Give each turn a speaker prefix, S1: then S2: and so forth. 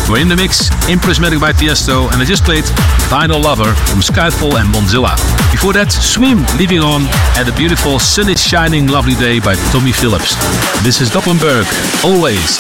S1: We're in the mix, in Prismatic by Tiesto, and I just played Vinyl Lover from Skyfall and Bonzilla. Before that, Swim, Leaving On, and a beautiful Sun is Shining Lovely Day by Tommy Phillips. This is Doppenberg, always